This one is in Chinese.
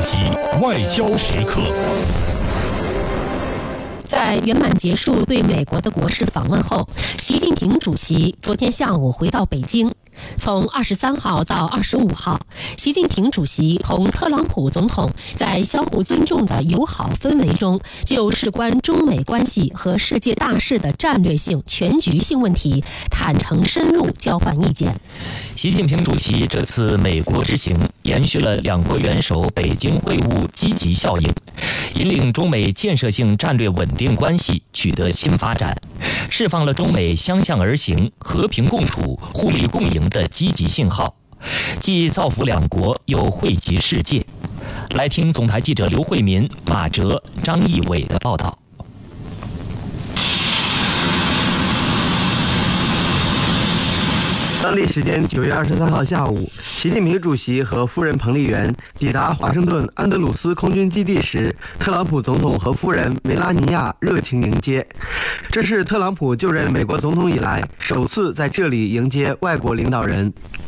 席外交时刻。 在圆满结束对美国的国事访问后，习近平主席昨天下午回到北京。从23号到25号，习近平主席同特朗普总统在相互尊重的友好氛围中，就事关中美关系和世界大事的战略性、全局性问题坦诚深入交换意见。 习近平主席这次美国之行延续了两国元首北京会晤积极效应，引领中美建设性战略稳定关系取得新发展，释放了中美相向而行、和平共处、互利共赢的积极信号，既造福两国，又惠及世界。来听总台记者刘慧民、马哲、张义伟的报道。 当地时间9月23号下午，习近平主席和夫人彭丽媛抵达华盛顿安德鲁斯空军基地时，特朗普总统和夫人梅拉尼亚热情迎接。这是特朗普就任美国总统以来首次在这里迎接外国领导人。